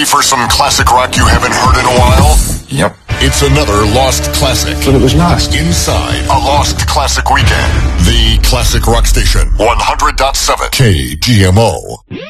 for some classic rock you haven't heard in a while? Yep. It's another Lost Classic. But it was not. Inside a Lost Classic Weekend. The Classic Rock Station. 100.7 KGMO.